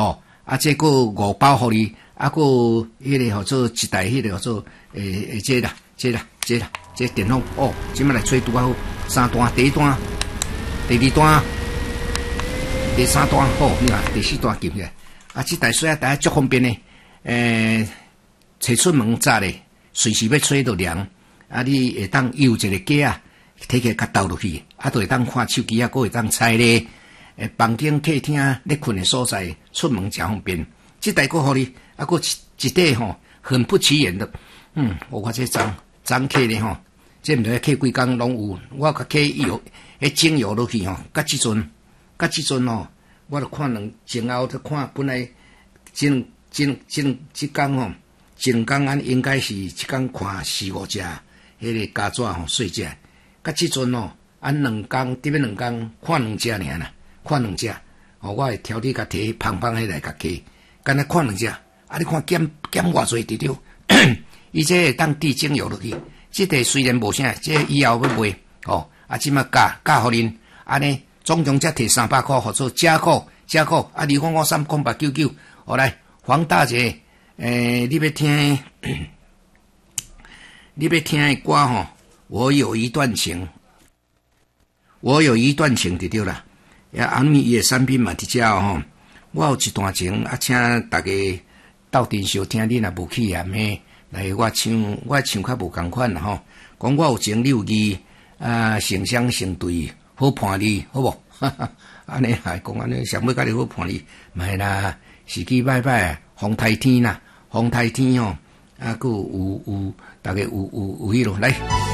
吼，啊，这个5包互你，啊，个迄个叫做一台迄个叫做这电风哦，即摆来吹拄好，3段，第1段，第2段，第3段，好，你看第4段进去，啊，这台水啊，大家足方便诶，找出门早咧，随时要吹就凉，啊，你会当悠一个架啊，摕起甲倒落去，啊，就会当看手机啊，佫会当猜咧，房间客厅咧困的所在，出门真方便。这台佫互你，啊，佫一块吼，很不起眼的，我看这张客咧吼，这毋知客几工拢有，我甲客油，精油落去吼，甲即阵吼，我著看前后著看，本来即工吼，前工安应该是即工看4-5只，迄个加纸吼细只，甲即阵吼，安2工，得要2工看2只尔啦，看2只，哦，我会挑剔甲摕胖胖迄来甲客，干那看2只，啊，你看减偌济伫着，伊这会当滴精油落去。这个虽然无啥，这以后要卖哦，啊，即马价互恁，安尼总共才摕300块，或者加扣，啊，255 0899，好来，黄大姐，你要听的歌吼，我有一段情就对啦，安尼伊的产品嘛伫遮吼，我有一段情，啊，请大家斗阵小听，你若无去嫌嘿。来，我唱较无共款啦吼，讲我有情你有义，成双成对，好伴你，好无？安尼来讲安尼，想要甲你好伴你，袂啦，时机歹歹，风台天啦，风台天吼，啊，佫有大家有迄落来。